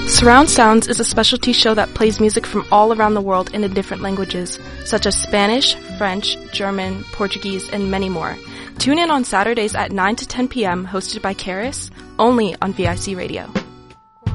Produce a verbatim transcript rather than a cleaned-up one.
Surround Sounds is a specialty show that plays music from all around the world and in different languages, such as Spanish, French, German, Portuguese, and many more. Tune in on Saturdays at nine to ten p.m., hosted by Karis, only on V I C Radio.